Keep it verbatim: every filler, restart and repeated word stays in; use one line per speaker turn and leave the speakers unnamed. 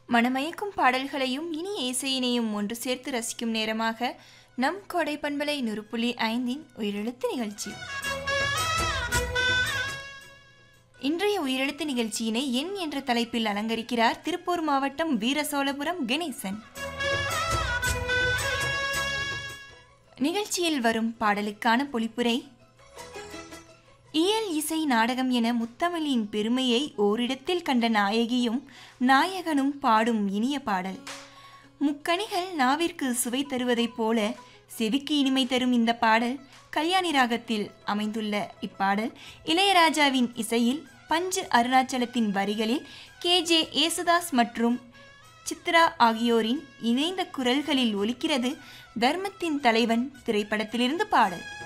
மனமயக்கும் பாடல்களையும் இனிய இசையினையும் ஒன்று சேர்த்து ரசிக்கும் நேரமாக நம் கோடை பண்பலை நூறு புள்ளி ஐந்தின் உயிரெழுத்து நிகழ்ச்சி. இன்றைய உயிரெழுத்து நிகழ்ச்சியினை எண் என்ற தலைப்பில் அலங்கரிக்கிறார் திருப்பூர் மாவட்டம் வீரசோழபுரம் கணேசன். நிகழ்ச்சியில் வரும் பாடலுக்கான பொழிப்புரை: இயல் இசை நாடகம் என முத்தமிழின் பெருமையை ஓரிடத்தில் கண்ட நாயகியும் நாயகனும் பாடும் இனிய பாடல். முக்கணிகள் நாவிற்கு சுவை தருவதைப் போல செவிக்கு இனிமை தரும் இந்த பாடல் கல்யாணி ராகத்தில் அமைந்துள்ள இப்பாடல் இளையராஜாவின் இசையில் பஞ்சு அருணாச்சலத்தின் வரிகளில் கே ஜே ஏசுதாஸ் மற்றும் சித்ரா ஆகியோரின் இணைந்த குரல்களில் ஒலிக்கிறது. தர்மத்தின் தலைவன் திரைப்படத்திலிருந்து பாடல்.